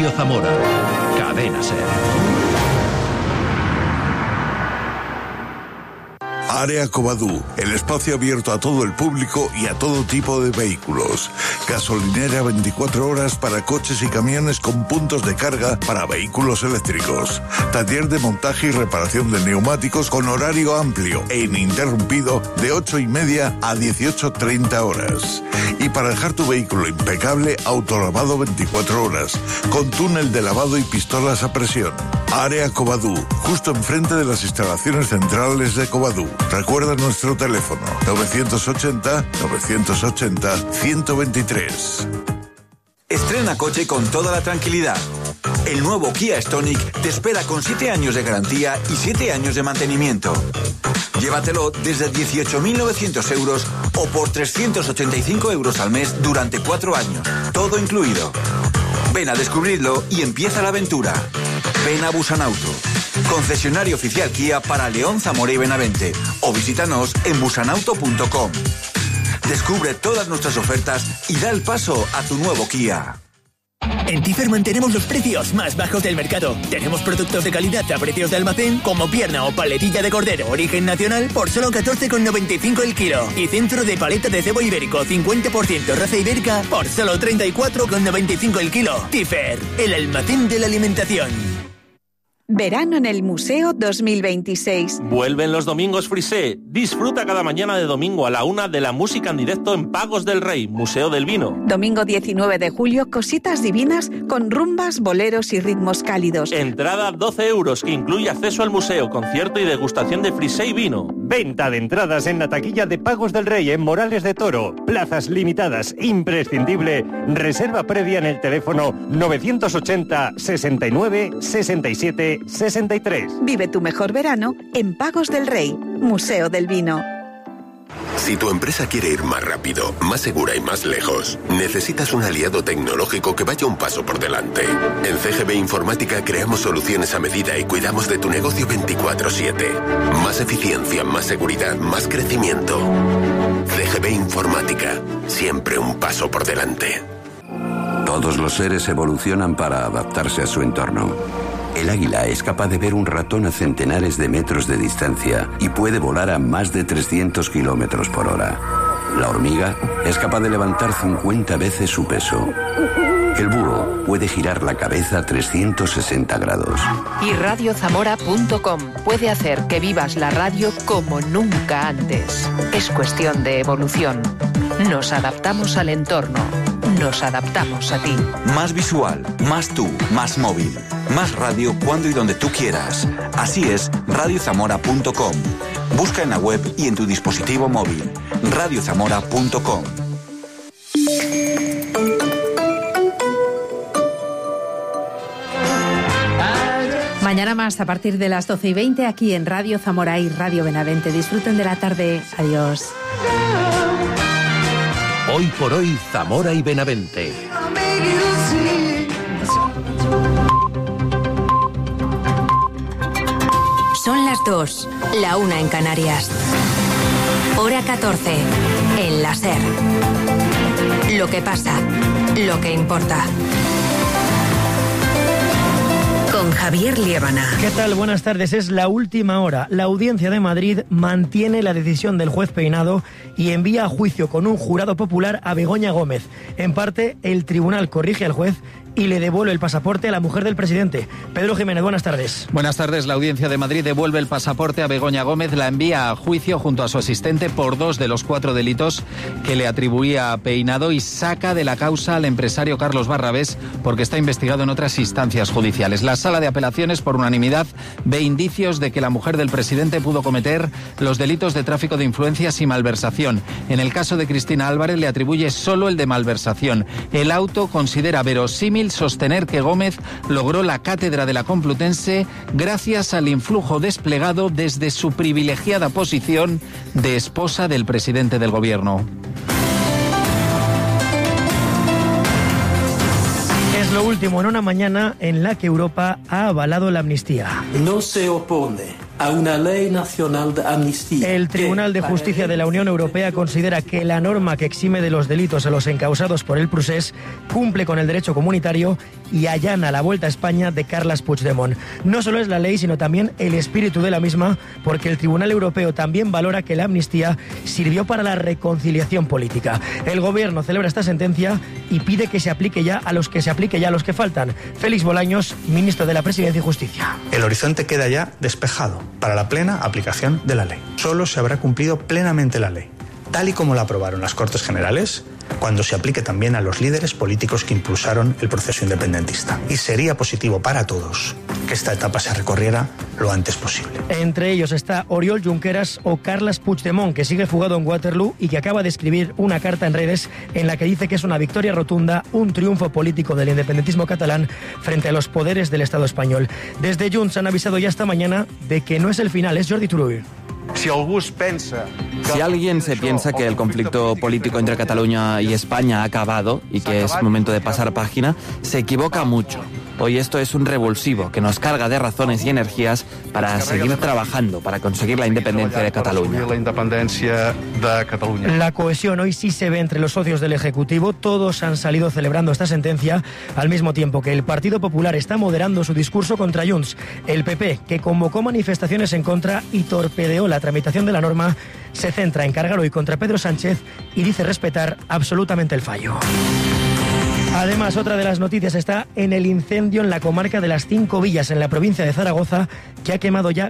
Radio Zamora. Cadena SER. Área Covadú, el espacio abierto a todo el público y a todo tipo de vehículos. Gasolinera 24 horas para coches y camiones con puntos de carga para vehículos eléctricos. Taller de montaje y reparación de neumáticos con horario amplio e ininterrumpido de 8:30 a 18:30 horas. Y para dejar tu vehículo impecable, autolavado 24 horas, con túnel de lavado y pistolas a presión. Área Covadú, justo enfrente de las instalaciones centrales de Covadú. Recuerda nuestro teléfono 980-123. Estrena coche con toda la tranquilidad. El nuevo Kia Stonic te espera con 7 años de garantía y 7 años de mantenimiento. Llévatelo desde 18.900 euros o por 385 euros al mes durante 4 años. Todo incluido. Ven a descubrirlo y empieza la aventura. Ven a Busanauto, concesionario oficial Kia para León, Zamora y Benavente, o visítanos en busanauto.com. Descubre todas nuestras ofertas y da el paso a tu nuevo Kia. En Tifer mantenemos los precios más bajos del mercado. Tenemos productos de calidad a precios de almacén, como pierna o paletilla de cordero origen nacional por solo 14,95 el kilo. Y centro de paleta de cebo ibérico 50% raza ibérica por solo 34,95 el kilo. Tifer, el almacén de la alimentación. Verano en el Museo 2026. Vuelven los domingos Frisé. Disfruta cada mañana de domingo a la 1 de la música en directo en Pagos del Rey, Museo del Vino. Domingo 19 de julio, cositas divinas con rumbas, boleros y ritmos cálidos. Entrada 12 euros, que incluye acceso al museo, concierto y degustación de Frisé y vino. Venta de entradas en la taquilla de Pagos del Rey en Morales de Toro. Plazas limitadas, imprescindible. Reserva previa en el teléfono 980 69 67 63. Vive tu mejor verano en Pagos del Rey, Museo del Vino. Si tu empresa quiere ir más rápido, más segura y más lejos, necesitas un aliado tecnológico que vaya un paso por delante. En CGB Informática creamos soluciones a medida y cuidamos de tu negocio 24/7. Más eficiencia, más seguridad, más crecimiento. CGB Informática, siempre un paso por delante. Todos los seres evolucionan para adaptarse a su entorno. El águila es capaz de ver un ratón a centenares de metros de distancia y puede volar a más de 300 kilómetros por hora. La hormiga es capaz de levantar 50 veces su peso. El búho puede girar la cabeza a 360 grados. Y radiozamora.com puede hacer que vivas la radio como nunca antes. Es cuestión de evolución. Nos adaptamos al entorno. Nos adaptamos a ti. Más visual, más tú, más móvil. Más radio cuando y donde tú quieras. Así es, radiozamora.com. Busca en la web y en tu dispositivo móvil. radiozamora.com. Mañana más a partir de las 12:20 aquí en Radio Zamora y Radio Benavente. Disfruten de la tarde. Adiós. Hoy por hoy, Zamora y Benavente. Son las 2, la 1 en Canarias. Hora 14, en la SER. Lo que pasa, lo que importa. Con Javier Liébana. ¿Qué tal? Buenas tardes. Es la última hora. La Audiencia de Madrid mantiene la decisión del juez Peinado y envía a juicio con un jurado popular a Begoña Gómez. En parte, el tribunal corrige al juez y le devuelve el pasaporte a la mujer del presidente. Pedro Jiménez, buenas tardes. Buenas tardes. La Audiencia de Madrid devuelve el pasaporte a Begoña Gómez, la envía a juicio junto a su asistente por 2 de los 4 delitos que le atribuía a Peinado y saca de la causa al empresario Carlos Barrabés porque está investigado en otras instancias judiciales. La Sala de Apelaciones, por unanimidad, ve indicios de que la mujer del presidente pudo cometer los delitos de tráfico de influencias y malversación. En el caso de Cristina Álvarez le atribuye solo el de malversación. El auto considera verosímil sostener que Gómez logró la cátedra de la Complutense gracias al influjo desplegado desde su privilegiada posición de esposa del presidente del gobierno. Es lo último en una mañana en la que Europa ha avalado la amnistía. No se opone a una ley nacional de amnistía. El Tribunal de Justicia de la Unión Europea considera que la norma que exime de los delitos a los encausados por el procés cumple con el derecho comunitario y allana la vuelta a España de Carles Puigdemont. No solo es la ley, sino también el espíritu de la misma, porque el Tribunal Europeo también valora que la amnistía sirvió para la reconciliación política. El Gobierno celebra esta sentencia y pide que se aplique ya a los que faltan. Félix Bolaños, ministro de la Presidencia y Justicia. El horizonte queda ya despejado para la plena aplicación de la ley. Solo se habrá cumplido plenamente la ley, tal y como la aprobaron las Cortes Generales, cuando se aplique también a los líderes políticos que impulsaron el proceso independentista. Y sería positivo para todos que esta etapa se recorriera lo antes posible. Entre ellos está Oriol Junqueras o Carles Puigdemont, que sigue fugado en Waterloo y que acaba de escribir una carta en redes en la que dice que es una victoria rotunda, un triunfo político del independentismo catalán frente a los poderes del Estado español. Desde Junts han avisado ya esta mañana de que no es el final, es Jordi Turull. Si alguien se piensa que el conflicto político entre Cataluña y España ha acabado y que es momento de pasar página, se equivoca mucho. Hoy esto es un revulsivo que nos carga de razones y energías para seguir trabajando para conseguir la independencia de Cataluña. La cohesión hoy sí se ve entre los socios del Ejecutivo. Todos han salido celebrando esta sentencia, al mismo tiempo que el Partido Popular está moderando su discurso contra Junts. El PP, que convocó manifestaciones en contra y torpedeó la tramitación de la norma, se centra en cargar hoy contra Pedro Sánchez y dice respetar absolutamente el fallo. Además, otra de las noticias está en el incendio en la comarca de las 5 Villas, en la provincia de Zaragoza, que ha quemado ya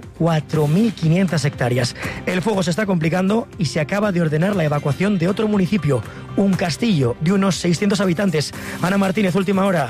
4.500 hectáreas. El fuego se está complicando y se acaba de ordenar la evacuación de otro municipio, un castillo de unos 600 habitantes. Ana Martínez, última hora.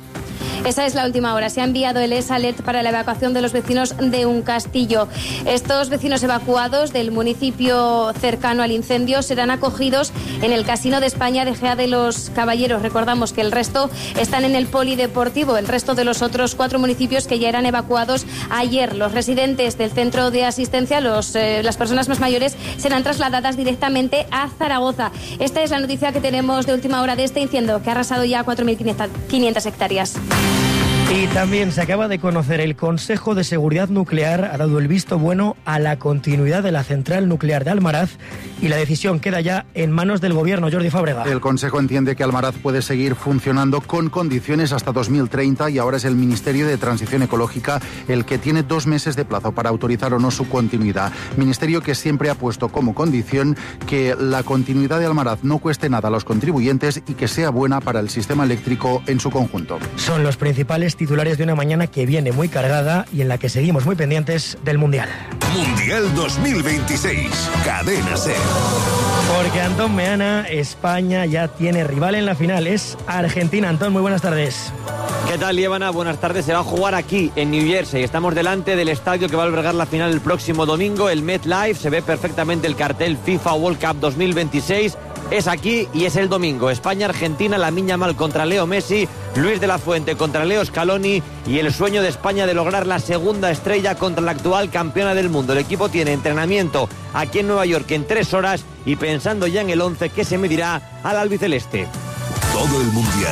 Esa es la última hora. Se ha enviado el SOS para la evacuación de los vecinos de un castillo. Estos vecinos evacuados del municipio cercano al incendio serán acogidos en el Casino de España de Gea de los Caballeros. Recordamos que el resto están en el polideportivo, el resto de los otros 4 municipios que ya eran evacuados ayer. Los residentes del centro de asistencia, las personas más mayores, serán trasladadas directamente a Zaragoza. Esta es la noticia que tenemos de última hora de este incendio, que ha arrasado ya 4.500 hectáreas. Y también se acaba de conocer, el Consejo de Seguridad Nuclear ha dado el visto bueno a la continuidad de la central nuclear de Almaraz y la decisión queda ya en manos del Gobierno. Jordi Fábrega. El Consejo entiende que Almaraz puede seguir funcionando con condiciones hasta 2030 y ahora es el Ministerio de Transición Ecológica el que tiene 2 meses de plazo para autorizar o no su continuidad. Ministerio que siempre ha puesto como condición que la continuidad de Almaraz no cueste nada a los contribuyentes y que sea buena para el sistema eléctrico en su conjunto. Son los principales titulares de una mañana que viene muy cargada y en la que seguimos muy pendientes del Mundial. Mundial 2026, Cadena SER. Porque Antón Meana, España ya tiene rival en la final, es Argentina. Antón, muy buenas tardes. ¿Qué tal, Líbana? Buenas tardes. Se va a jugar aquí, en New Jersey. Estamos delante del estadio que va a albergar la final el próximo domingo, el MetLife. Se ve perfectamente el cartel FIFA World Cup 2026. Es aquí y es el domingo. España-Argentina, Lamine Yamal contra Leo Messi, Luis de la Fuente contra Leo Scaloni y el sueño de España de lograr la segunda estrella contra la actual campeona del mundo. El equipo tiene entrenamiento aquí en Nueva York en 3 horas y pensando ya en el 11 que se medirá al albiceleste. Todo el Mundial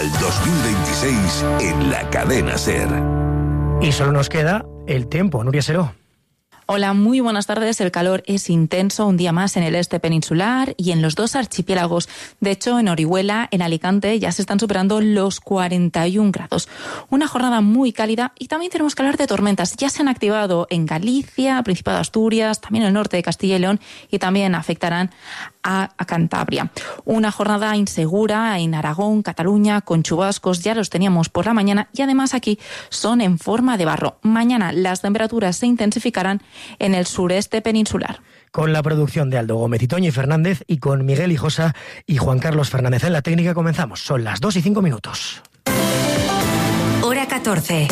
2026 en la Cadena SER. Y solo nos queda el tiempo, Nuria Seró. Hola, muy buenas tardes. El calor es intenso un día más en el este peninsular y en los 2 archipiélagos. De hecho, en Orihuela, en Alicante, ya se están superando los 41 grados. Una jornada muy cálida y también tenemos que hablar de tormentas. Ya se han activado en Galicia, Principado de Asturias, también en el norte de Castilla y León y también afectarán a Cantabria. Una jornada insegura en Aragón, Cataluña, con chubascos, ya los teníamos por la mañana y además aquí son en forma de barro. Mañana las temperaturas se intensificarán en el sureste peninsular. Con la producción de Aldo Gómez y Toñi Fernández y con Miguel Hijosa y Juan Carlos Fernández en la técnica comenzamos. Son las 2:05. Hora 14.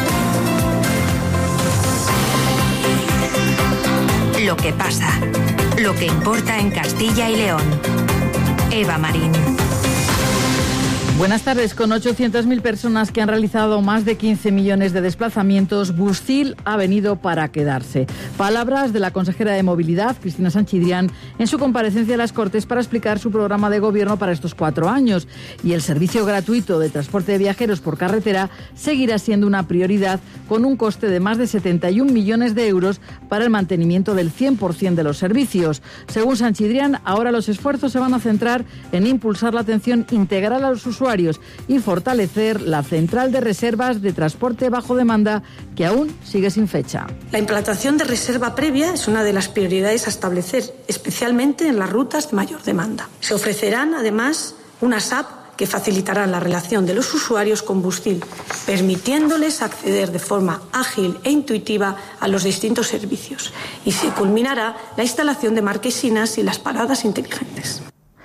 Lo que pasa. Lo que importa en Castilla y León. Eva Marín. Buenas tardes. Con 800.000 personas que han realizado más de 15 millones de desplazamientos, Bustil ha venido para quedarse. Palabras de la consejera de Movilidad, Cristina Sanchidrián, en su comparecencia a las Cortes para explicar su programa de gobierno para estos 4 años. Y el servicio gratuito de transporte de viajeros por carretera seguirá siendo una prioridad, con un coste de más de 71 millones de euros para el mantenimiento del 100% de los servicios. Según Sanchidrián, ahora los esfuerzos se van a centrar en impulsar la atención integral a los usuarios y fortalecer la central de reservas de transporte bajo demanda, que aún sigue sin fecha. La implantación de reserva previa es una de las prioridades a establecer, especialmente en las rutas de mayor demanda. Se ofrecerán, además, unas apps que facilitarán la relación de los usuarios con Bustil, permitiéndoles acceder de forma ágil e intuitiva a los distintos servicios. Y se culminará la instalación de marquesinas y las paradas inteligentes.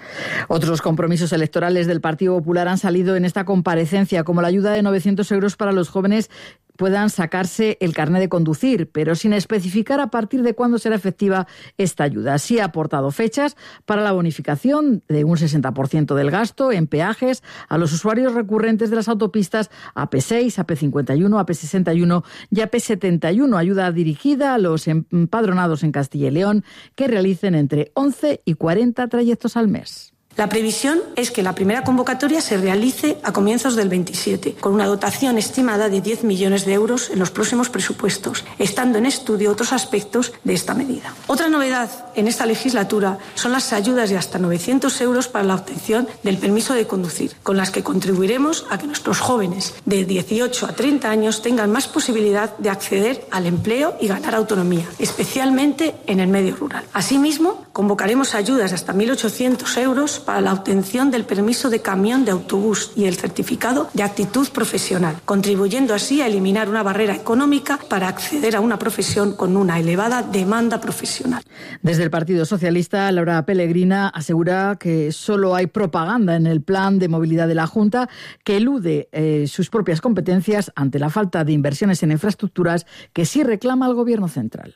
Otros compromisos electorales del Partido Popular han salido en esta comparecencia, como la ayuda de 900 euros para los jóvenes puedan sacarse el carnet de conducir, pero sin especificar a partir de cuándo será efectiva esta ayuda. Sí ha aportado fechas para la bonificación de un 60% del gasto en peajes a los usuarios recurrentes de las autopistas AP6, AP51, AP61 y AP71. Ayuda dirigida a los empadronados en Castilla y León que realicen entre 11 y 40 trayectos al mes. La previsión es que la primera convocatoria se realice a comienzos del 27, con una dotación estimada de 10 millones de euros en los próximos presupuestos, estando en estudio otros aspectos de esta medida. Otra novedad en esta legislatura son las ayudas de hasta 900 euros para la obtención del permiso de conducir, con las que contribuiremos a que nuestros jóvenes de 18 a 30 años tengan más posibilidad de acceder al empleo y ganar autonomía, especialmente en el medio rural. Asimismo, convocaremos ayudas de hasta 1.800 euros para la obtención del permiso de camión de autobús y el certificado de aptitud profesional, contribuyendo así a eliminar una barrera económica para acceder a una profesión con una elevada demanda profesional. Desde el Partido Socialista, Laura Pellegrina asegura que solo hay propaganda en el plan de movilidad de la Junta, que elude sus propias competencias ante la falta de inversiones en infraestructuras que sí reclama el Gobierno central.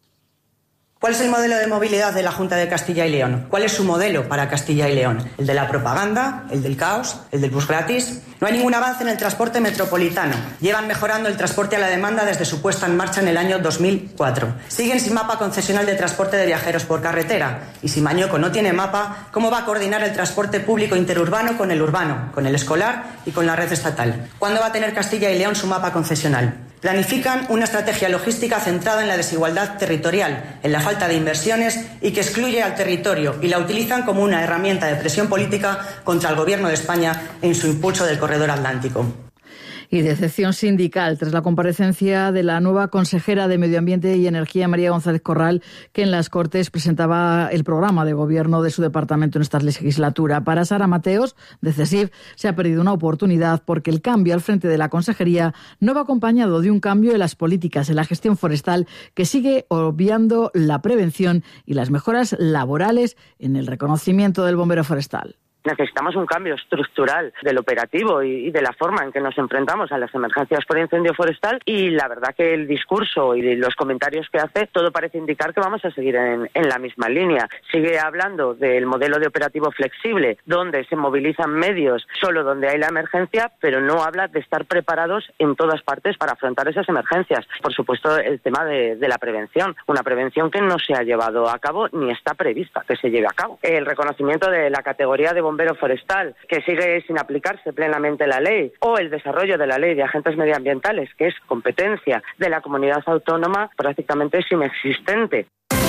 ¿Cuál es el modelo de movilidad de la Junta de Castilla y León? ¿Cuál es su modelo para Castilla y León? ¿El de la propaganda? ¿El del caos? ¿El del bus gratis? No hay ningún avance en el transporte metropolitano. Llevan mejorando el transporte a la demanda desde su puesta en marcha en el año 2004. Siguen sin mapa concesional de transporte de viajeros por carretera. Y si Mañoco no tiene mapa, ¿cómo va a coordinar el transporte público interurbano con el urbano, con el escolar y con la red estatal? ¿Cuándo va a tener Castilla y León su mapa concesional? Planifican una estrategia logística centrada en la desigualdad territorial, en la falta de inversiones y que excluye al territorio, y la utilizan como una herramienta de presión política contra el Gobierno de España en su impulso del Corredor Atlántico. Y decepción sindical tras la comparecencia de la nueva consejera de Medio Ambiente y Energía, María González Corral, que en las Cortes presentaba el programa de gobierno de su departamento en esta legislatura. Para Sara Mateos, de CESIF, se ha perdido una oportunidad porque el cambio al frente de la consejería no va acompañado de un cambio en las políticas en la gestión forestal, que sigue obviando la prevención y las mejoras laborales en el reconocimiento del bombero forestal. Necesitamos un cambio estructural del operativo y de la forma en que nos enfrentamos a las emergencias por incendio forestal, y la verdad que el discurso y los comentarios que hace, todo parece indicar que vamos a seguir en la misma línea. Sigue hablando del modelo de operativo flexible, donde se movilizan medios solo donde hay la emergencia, pero no habla de estar preparados en todas partes para afrontar esas emergencias. Por supuesto, el tema de la prevención, una prevención que no se ha llevado a cabo ni está prevista que se lleve a cabo. El reconocimiento de la categoría de bombero forestal, que sigue sin aplicarse plenamente la ley, o el desarrollo de la ley de agentes medioambientales, que es competencia de la comunidad autónoma, prácticamente es inexistente.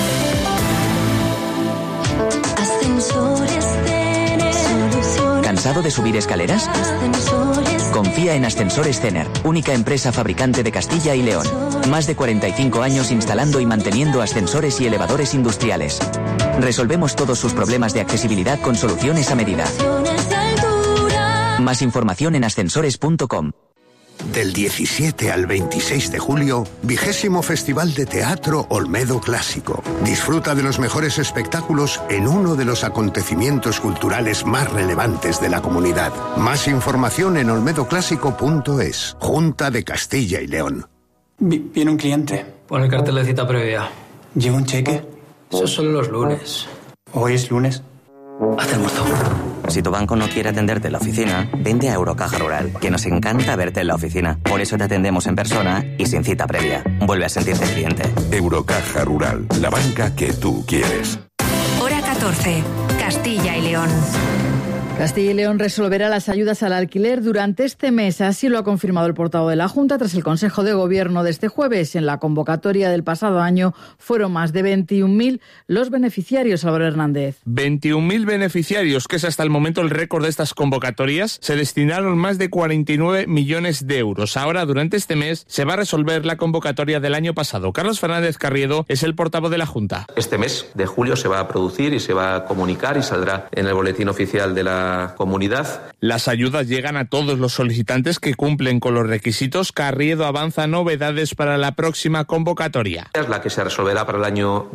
¿Cansado de subir escaleras? Confía en Ascensores Cener, única empresa fabricante de Castilla y León. Más de 45 años instalando y manteniendo ascensores y elevadores industriales. Resolvemos todos sus problemas de accesibilidad con soluciones a medida. Más información en ascensores.com. Del 17 al 26 de julio, 20º Festival de Teatro Olmedo Clásico. Disfruta de los mejores espectáculos en uno de los acontecimientos culturales más relevantes de la comunidad. Más información en olmedoclásico.es. Junta de Castilla y León. Viene un cliente. Pon el cartel de cita previa. ¿Lleva un cheque? Esos son los lunes. ¿Hoy es lunes? Haz almuerzo. Si tu banco no quiere atenderte en la oficina, vente a Eurocaja Rural, que nos encanta verte en la oficina. Por eso te atendemos en persona y sin cita previa. Vuelve a sentirte cliente. Eurocaja Rural, la banca que tú quieres. Hora 14. Castilla y León. Castilla y León resolverá las ayudas al alquiler durante este mes. Así lo ha confirmado el portavoz de la Junta tras el Consejo de Gobierno de este jueves. En la convocatoria del pasado año fueron más de 21.000 los beneficiarios, Álvaro Hernández. 21.000 beneficiarios, que es hasta el momento el récord de estas convocatorias. Se destinaron más de 49 millones de euros. Ahora, durante este mes, se va a resolver la convocatoria del año pasado. Carlos Fernández Carriedo es el portavoz de la Junta. Este mes de julio se va a producir y se va a comunicar y saldrá en el boletín oficial de la comunidad. Las ayudas llegan a todos los solicitantes que cumplen con los requisitos. Carriedo avanza novedades para la próxima convocatoria. La que se resolverá para el año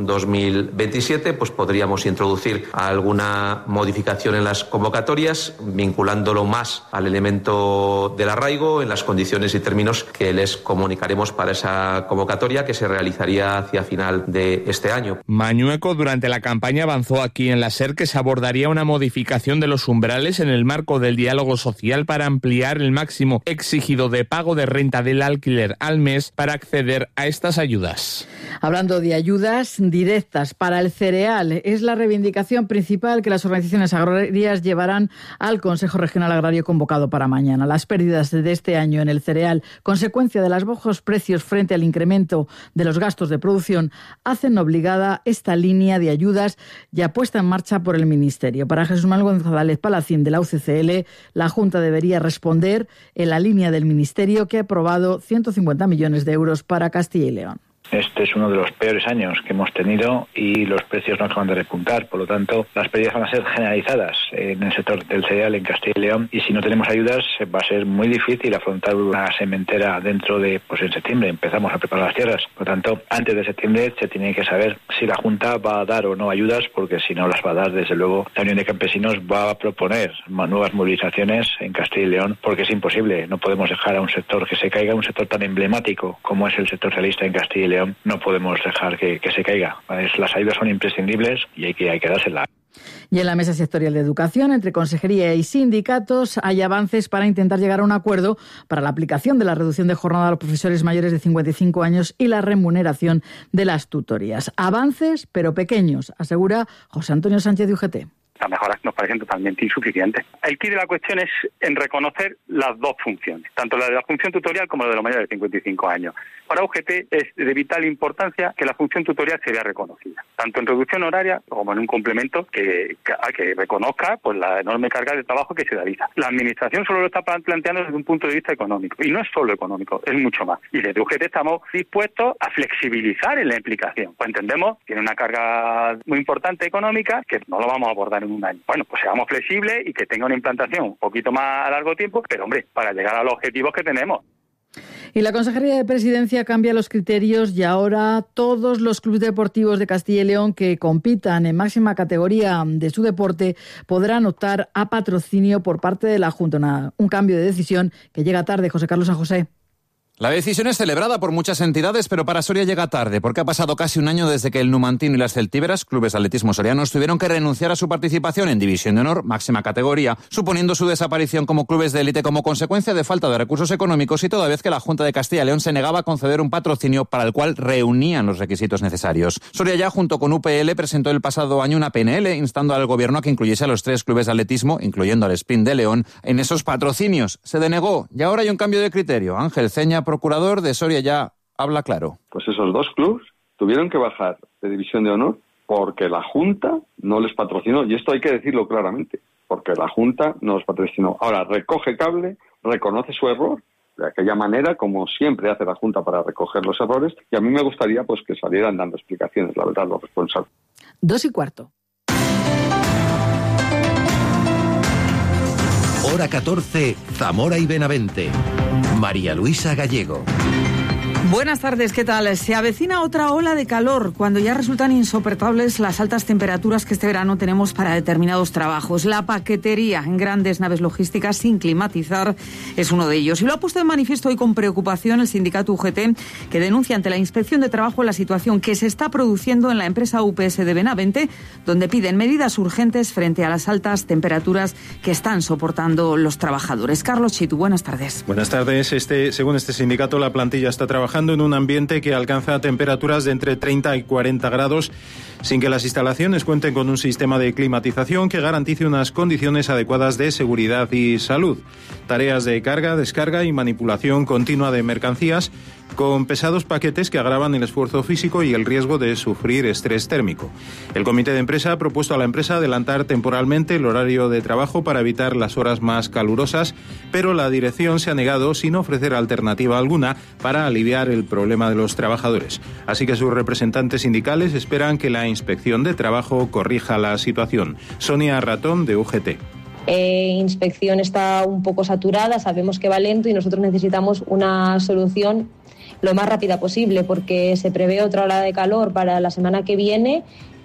2027, pues podríamos introducir alguna modificación en las convocatorias, vinculándolo más al elemento del arraigo en las condiciones y términos que les comunicaremos para esa convocatoria que se realizaría hacia final de este año. Mañueco durante la campaña avanzó aquí en la SER que se abordaría una modificación de los umbrales en el marco del diálogo social para ampliar el máximo exigido de pago de renta del alquiler al mes para acceder a estas ayudas. Hablando de ayudas directas para el cereal, es la reivindicación principal que las organizaciones agrarias llevarán al Consejo Regional Agrario convocado para mañana. Las pérdidas de este año en el cereal, consecuencia de los bajos precios frente al incremento de los gastos de producción, hacen obligada esta línea de ayudas ya puesta en marcha por el Ministerio. Para Jesús Manuel González Palacín de la UCCL, la Junta debería responder en la línea del Ministerio que ha aprobado 150 millones de euros para Castilla y León. Este es uno de los peores años que hemos tenido y los precios no acaban de repuntar. Por lo tanto, las pérdidas van a ser generalizadas en el sector del cereal en Castilla y León. Y si no tenemos ayudas, va a ser muy difícil afrontar una sementera dentro de, en septiembre. Empezamos a preparar las tierras. Por lo tanto, antes de septiembre se tiene que saber si la Junta va a dar o no ayudas, porque si no las va a dar, desde luego, la Unión de Campesinos va a proponer nuevas movilizaciones en Castilla y León, porque es imposible. No podemos dejar a un sector que se caiga, un sector tan emblemático como es el sector realista en Castilla y León. No podemos dejar que se caiga. Las ayudas son imprescindibles y hay que dárselas. Y en la Mesa Sectorial de Educación, entre Consejería y sindicatos, hay avances para intentar llegar a un acuerdo para la aplicación de la reducción de jornada a los profesores mayores de 55 años y la remuneración de las tutorías. Avances, pero pequeños, asegura José Antonio Sánchez de UGT. Las mejoras nos parecen totalmente insuficientes. El quid de la cuestión es en reconocer las dos funciones, tanto la de la función tutorial como la de los mayores de 55 años. Para UGT es de vital importancia que la función tutorial se vea reconocida, tanto en reducción horaria como en un complemento que reconozca la enorme carga de trabajo que se realiza. La Administración solo lo está planteando desde un punto de vista económico, y no es solo económico, es mucho más. Y desde UGT estamos dispuestos a flexibilizar en la implicación. Pues entendemos que tiene una carga muy importante económica que no lo vamos a abordar en un año. Bueno, pues seamos flexibles y que tenga una implantación un poquito más a largo tiempo, pero hombre, para llegar a los objetivos que tenemos. Y la Consejería de Presidencia cambia los criterios y ahora todos los clubes deportivos de Castilla y León que compitan en máxima categoría de su deporte podrán optar a patrocinio por parte de la Junta. Un cambio de decisión que llega tarde. José Carlos San José. La decisión es celebrada por muchas entidades, pero para Soria llega tarde, porque ha pasado casi un año desde que el Numantino y las Celtíberas, clubes de atletismo sorianos, tuvieron que renunciar a su participación en División de Honor, máxima categoría, suponiendo su desaparición como clubes de élite como consecuencia de falta de recursos económicos y toda vez que la Junta de Castilla y León se negaba a conceder un patrocinio para el cual reunían los requisitos necesarios. Soria ya, junto con UPL, presentó el pasado año una PNL instando al gobierno a que incluyese a los 3 clubes de atletismo, incluyendo al Sprint de León, en esos patrocinios. Se denegó y ahora hay un cambio de criterio. Ángel Ceña, procurador de Soria, ya habla claro. Pues esos 2 clubes tuvieron que bajar de División de Honor porque la Junta no les patrocinó, y esto hay que decirlo claramente, porque la Junta no los patrocinó. Ahora recoge cable, reconoce su error, de aquella manera como siempre hace la Junta para recoger los errores, y a mí me gustaría pues que salieran dando explicaciones, la verdad, los responsables. 2:15. Hora 14, Zamora y Benavente. María Luisa Gallego. Buenas tardes, ¿qué tal? Se avecina otra ola de calor cuando ya resultan insoportables las altas temperaturas que este verano tenemos para determinados trabajos. La paquetería en grandes naves logísticas sin climatizar es uno de ellos. Y lo ha puesto en manifiesto hoy con preocupación el sindicato UGT, que denuncia ante la Inspección de Trabajo la situación que se está produciendo en la empresa UPS de Benavente, donde piden medidas urgentes frente a las altas temperaturas que están soportando los trabajadores. Carlos Chitu, buenas tardes. Buenas tardes. Según este sindicato, la plantilla está trabajando en un ambiente que alcanza temperaturas de entre 30 y 40 grados, sin que las instalaciones cuenten con un sistema de climatización que garantice unas condiciones adecuadas de seguridad y salud. Tareas de carga, descarga y manipulación continua de mercancías, con pesados paquetes que agravan el esfuerzo físico y el riesgo de sufrir estrés térmico. El comité de empresa ha propuesto a la empresa adelantar temporalmente el horario de trabajo para evitar las horas más calurosas, pero la dirección se ha negado sin ofrecer alternativa alguna para aliviar el problema de los trabajadores. Así que sus representantes sindicales esperan que la Inspección de Trabajo corrija la situación. Sonia Ratón, de UGT. Inspección está un poco saturada, sabemos que va lento y nosotros necesitamos una solución lo más rápida posible, porque se prevé otra ola de calor para la semana que viene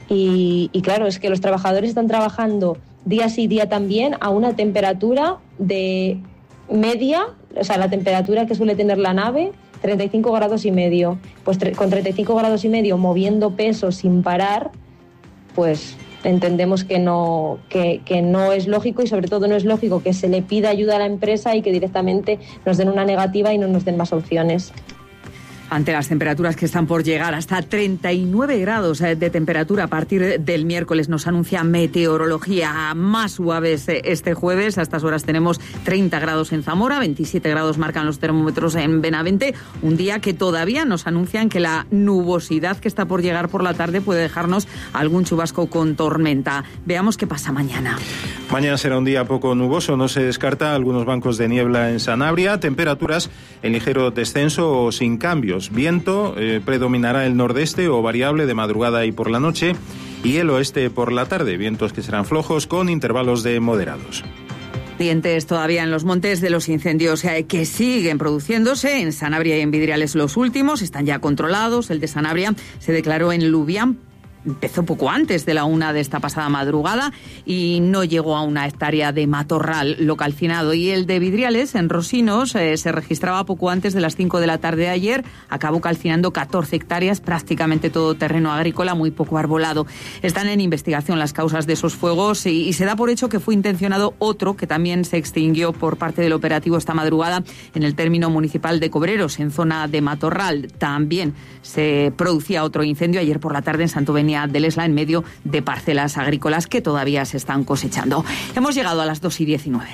y claro, es que los trabajadores están trabajando día sí, día también a una temperatura de media, o sea, la temperatura que suele tener la nave, 35 grados y medio. Pues con 35 grados y medio moviendo pesos sin parar, pues entendemos que no es lógico, y sobre todo no es lógico que se le pida ayuda a la empresa y que directamente nos den una negativa y no nos den más opciones. Ante las temperaturas que están por llegar hasta 39 grados de temperatura a partir del miércoles, nos anuncia Meteorología más suaves este jueves. A estas horas tenemos 30 grados en Zamora, 27 grados marcan los termómetros en Benavente. Un día que todavía nos anuncian que la nubosidad que está por llegar por la tarde puede dejarnos algún chubasco con tormenta. Veamos qué pasa mañana. Mañana será un día poco nuboso, no se descarta algunos bancos de niebla en Sanabria, temperaturas en ligero descenso o sin cambios. Viento predominará el nordeste o variable de madrugada y por la noche, y el oeste por la tarde, vientos que serán flojos con intervalos de moderados. Pendientes todavía en los montes de los incendios que siguen produciéndose. En Sanabria y en Vidriales los últimos están ya controlados. El de Sanabria se declaró en Lubián. Empezó poco antes de la 1 de esta pasada madrugada y no llegó a una hectárea de matorral lo calcinado. Y el de Vidriales, en Rosinos, se registraba poco antes de las 5 de la tarde de ayer. Acabó calcinando 14 hectáreas, prácticamente todo terreno agrícola, muy poco arbolado. Están en investigación las causas de esos fuegos y se da por hecho que fue intencionado otro que también se extinguió por parte del operativo esta madrugada en el término municipal de Cobreros, en zona de matorral. También se producía otro incendio ayer por la tarde en Santovenia del Esla, en medio de parcelas agrícolas que todavía se están cosechando. Hemos llegado a las 2:19.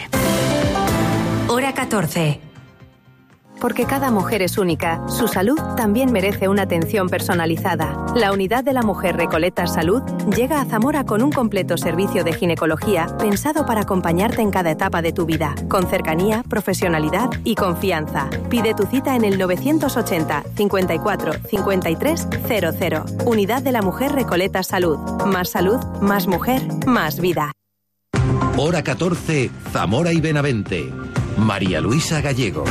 Hora 14. Porque cada mujer es única, su salud también merece una atención personalizada. La Unidad de la Mujer Recoletas Salud llega a Zamora con un completo servicio de ginecología pensado para acompañarte en cada etapa de tu vida, con cercanía, profesionalidad y confianza. Pide tu cita en el 980 54 53 00. Unidad de la Mujer Recoletas Salud. Más salud, más mujer, más vida. Hora 14, Zamora y Benavente. María Luisa Gallego.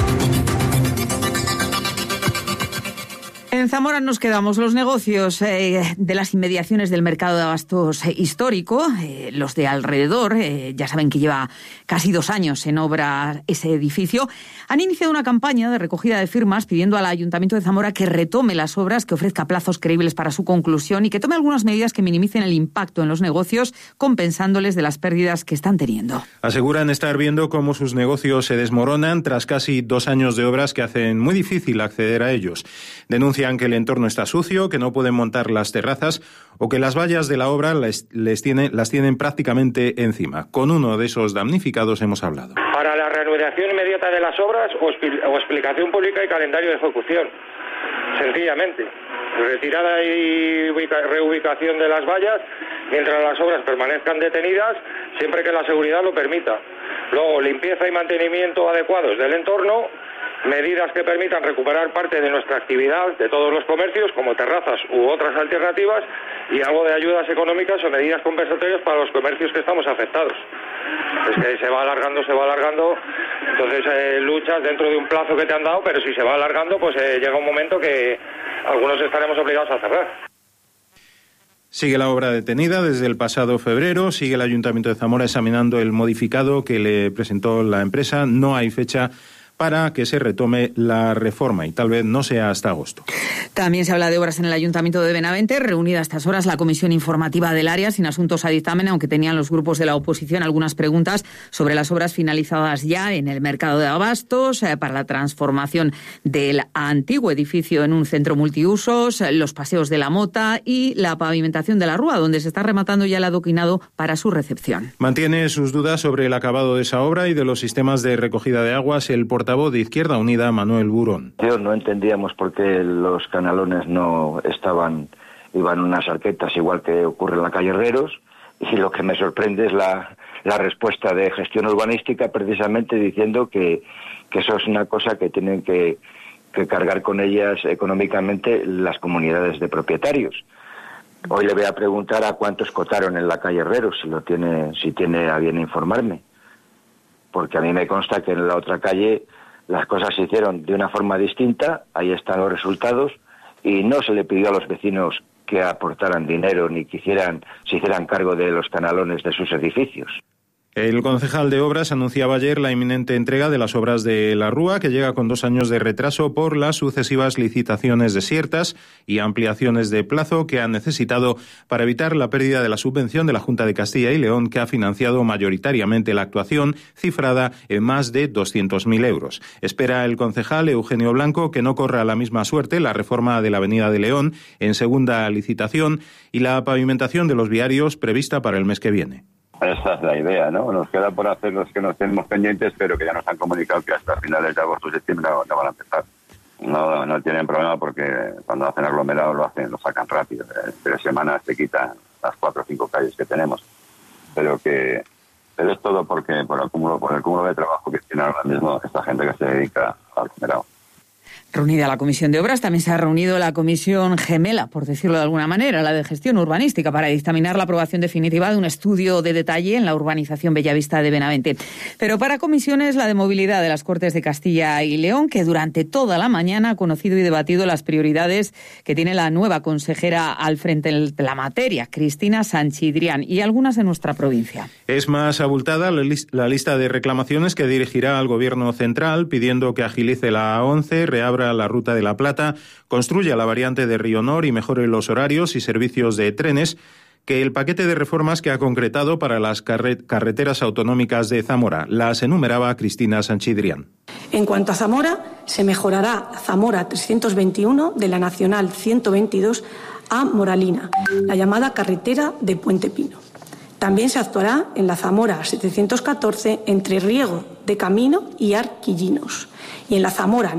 En Zamora nos quedamos. Los negocios de las inmediaciones del mercado de abastos histórico, los de alrededor, ya saben que lleva casi 2 años en obra ese edificio, han iniciado una campaña de recogida de firmas pidiendo al Ayuntamiento de Zamora que retome las obras, que ofrezca plazos creíbles para su conclusión y que tome algunas medidas que minimicen el impacto en los negocios, compensándoles de las pérdidas que están teniendo. Aseguran estar viendo cómo sus negocios se desmoronan tras casi 2 años de obras que hacen muy difícil acceder a ellos. Denuncian que el entorno está sucio, que no pueden montar las terrazas o que las vallas de la obra las tienen prácticamente encima. Con uno de esos damnificados hemos hablado. Para la reanudación inmediata de las obras o explicación pública y calendario de ejecución. Sencillamente. Retirada y reubicación de las vallas mientras las obras permanezcan detenidas, siempre que la seguridad lo permita. Luego, limpieza y mantenimiento adecuados del entorno, medidas que permitan recuperar parte de nuestra actividad de todos los comercios, como terrazas u otras alternativas, y algo de ayudas económicas o medidas compensatorias para los comercios que estamos afectados. Es que se va alargando, Entonces luchas dentro de un plazo que te han dado, pero si se va alargando, pues llega un momento que algunos estaremos obligados a cerrar. Sigue la obra detenida desde el pasado febrero, sigue el Ayuntamiento de Zamora examinando el modificado que le presentó la empresa. No hay fecha para que se retome la reforma y tal vez no sea hasta agosto. También se habla de obras en el Ayuntamiento de Benavente. Reunida a estas horas la comisión informativa del área sin asuntos a dictamen, aunque tenían los grupos de la oposición algunas preguntas sobre las obras finalizadas ya en el mercado de abastos, para la transformación del antiguo edificio en un centro multiusos, los paseos de la Mota y la pavimentación de la Rúa, donde se está rematando ya el adoquinado para su recepción. Mantiene sus dudas sobre el acabado de esa obra y de los sistemas de recogida de aguas el portavoz de Izquierda Unida, Manuel Burón. No entendíamos por qué los canalones no iban unas arquetas igual que ocurre en la calle Herreros, y lo que me sorprende es la respuesta de gestión urbanística, precisamente diciendo que eso es una cosa que tienen que cargar con ellas económicamente las comunidades de propietarios. Hoy le voy a preguntar a cuántos cotaron en la calle Herreros, si tiene a bien informarme, porque a mí me consta que en la otra calle las cosas se hicieron de una forma distinta, ahí están los resultados, y no se le pidió a los vecinos que aportaran dinero ni se hicieran cargo de los canalones de sus edificios. El concejal de Obras anunciaba ayer la inminente entrega de las obras de la Rúa, que llega con 2 años de retraso por las sucesivas licitaciones desiertas y ampliaciones de plazo que han necesitado para evitar la pérdida de la subvención de la Junta de Castilla y León, que ha financiado mayoritariamente la actuación, cifrada en más de 200.000 euros. Espera el concejal Eugenio Blanco que no corra la misma suerte la reforma de la Avenida de León en segunda licitación y la pavimentación de los viarios prevista para el mes que viene. Esa es la idea, ¿no? Nos queda por hacer los que nos tenemos pendientes, pero que ya nos han comunicado que hasta finales de agosto o septiembre no van a empezar. No tienen problema porque cuando hacen aglomerado lo sacan rápido. En 3 semanas se quitan las 4 o 5 calles que tenemos. Pero es todo por el cúmulo de trabajo que tiene ahora mismo esta gente que se dedica al aglomerado. Reunida la Comisión de Obras, también se ha reunido la Comisión Gemela, por decirlo de alguna manera, la de Gestión Urbanística, para dictaminar la aprobación definitiva de un estudio de detalle en la urbanización Bellavista de Benavente. Pero para comisiones, la de Movilidad de las Cortes de Castilla y León, que durante toda la mañana ha conocido y debatido las prioridades que tiene la nueva consejera al frente de la materia, Cristina Sanchidrián, y algunas en nuestra provincia. Es más abultada la lista de reclamaciones que dirigirá al Gobierno central, pidiendo que agilice la A11, reabra la Ruta de la Plata, construya la variante de Rionor y mejore los horarios y servicios de trenes, que el paquete de reformas que ha concretado para las carreteras autonómicas de Zamora. Las enumeraba Cristina Sanchidrián. En cuanto a Zamora, se mejorará Zamora 321 de la Nacional 122 a Moralina, la llamada carretera de Puente Pino. También se actuará en la Zamora 714 entre Riego de Camino y Arquillinos, y en la Zamora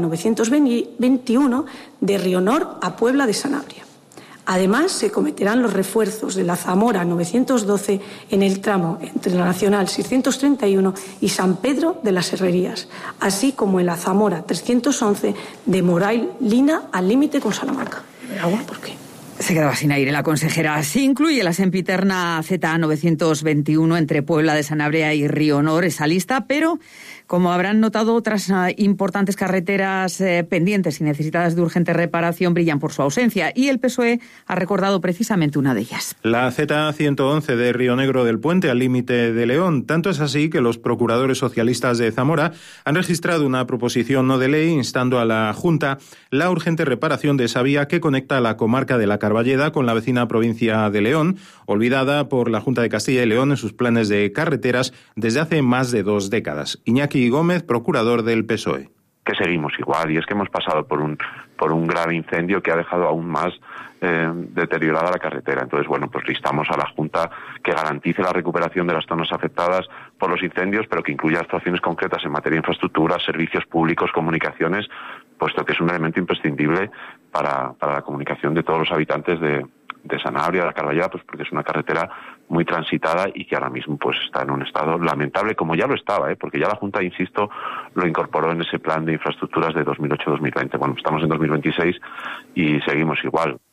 921 de Rionor a Puebla de Sanabria. Además, se cometerán los refuerzos de la Zamora 912 en el tramo entre la Nacional 631 y San Pedro de las Herrerías, así como en la Zamora 311 de Moralina al límite con Salamanca. ¿Por qué? Se quedaba sin aire la consejera. Así incluye la sempiterna ZA921 entre Puebla de Sanabria y Rionor, esa lista, pero como habrán notado, otras importantes carreteras pendientes y necesitadas de urgente reparación brillan por su ausencia, y el PSOE ha recordado precisamente una de ellas. La ZA111 de Río Negro del Puente al límite de León. Tanto es así que los procuradores socialistas de Zamora han registrado una proposición no de ley instando a la Junta la urgente reparación de esa vía que conecta la comarca de la Carballeda con la vecina provincia de León, olvidada por la Junta de Castilla y León en sus planes de carreteras desde hace más de 2 décadas. Iñaki Gómez, procurador del PSOE. Que seguimos igual, y es que hemos pasado por un grave incendio que ha dejado aún más deteriorada la carretera. Entonces, pues le instamos a la Junta que garantice la recuperación de las zonas afectadas por los incendios, pero que incluya actuaciones concretas en materia de infraestructura, servicios públicos, comunicaciones, puesto que es un elemento imprescindible para la comunicación de todos los habitantes de Sanabria, de la Carballeda, pues porque es una carretera muy transitada y que ahora mismo pues está en un estado lamentable, como ya lo estaba, porque ya la Junta, insisto, lo incorporó en ese plan de infraestructuras de 2008-2020. Bueno, estamos en 2026 y seguimos igual.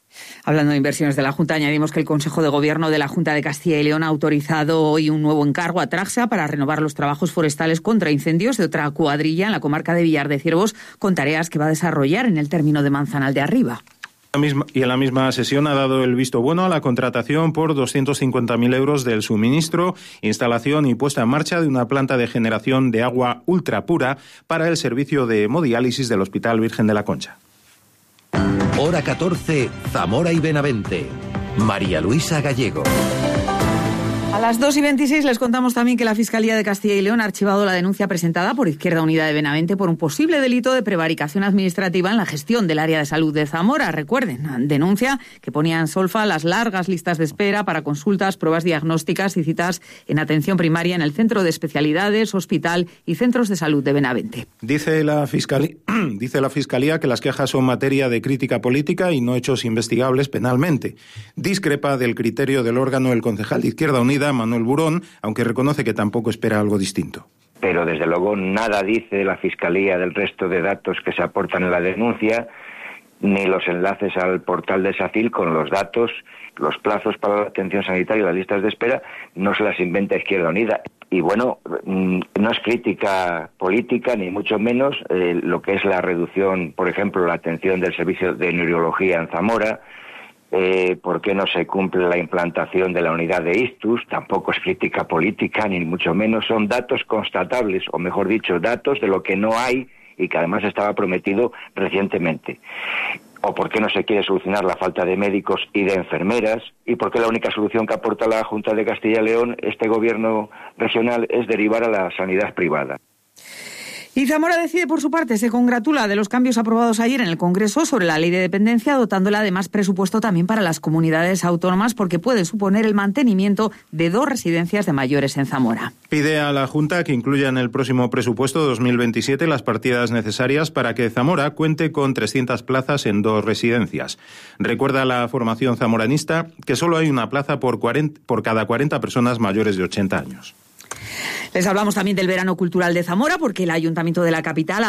Hablando de inversiones de la Junta, añadimos que el Consejo de Gobierno de la Junta de Castilla y León ha autorizado hoy un nuevo encargo a Traxa para renovar los trabajos forestales contra incendios de otra cuadrilla en la comarca de Villar de Ciervos, con tareas que va a desarrollar en el término de Manzanal de Arriba. Y en la misma sesión ha dado el visto bueno a la contratación por 250.000 euros del suministro, instalación y puesta en marcha de una planta de generación de agua ultra pura para el servicio de hemodiálisis del Hospital Virgen de la Concha. Hora 14, Zamora y Benavente. María Luisa Gallego. A las 2:26 les contamos también que la Fiscalía de Castilla y León ha archivado la denuncia presentada por Izquierda Unida de Benavente por un posible delito de prevaricación administrativa en la gestión del área de salud de Zamora. Recuerden, denuncia que ponía en solfa las largas listas de espera para consultas, pruebas diagnósticas y citas en atención primaria en el Centro de Especialidades, Hospital y Centros de Salud de Benavente. Dice la Fiscalía que las quejas son materia de crítica política y no hechos investigables penalmente. Discrepa del criterio del órgano el concejal de Izquierda Unida, Manuel Burón, aunque reconoce que tampoco espera algo distinto. Pero desde luego nada dice la Fiscalía del resto de datos que se aportan en la denuncia, ni los enlaces al portal de SACIL con los datos, los plazos para la atención sanitaria y las listas de espera, no se las inventa Izquierda Unida. Y bueno, no es crítica política, ni mucho menos lo que es la reducción, por ejemplo, la atención del servicio de neurología en Zamora. ¿Por qué no se cumple la implantación de la unidad de ictus? Tampoco es crítica política, ni mucho menos. Son datos constatables, o mejor dicho, datos de lo que no hay y que además estaba prometido recientemente. ¿O por qué no se quiere solucionar la falta de médicos y de enfermeras? ¿Y por qué la única solución que aporta la Junta de Castilla y León, este gobierno regional, es derivar a la sanidad privada? Y Zamora decide, por su parte, se congratula de los cambios aprobados ayer en el Congreso sobre la ley de dependencia, dotándola de más presupuesto también para las comunidades autónomas, porque puede suponer el mantenimiento de 2 residencias de mayores en Zamora. Pide a la Junta que incluya en el próximo presupuesto 2027 las partidas necesarias para que Zamora cuente con 300 plazas en 2 residencias. Recuerda la formación zamoranista que solo hay una plaza por cada 40 personas mayores de 80 años. Les hablamos también del verano cultural de Zamora, porque el Ayuntamiento de la capital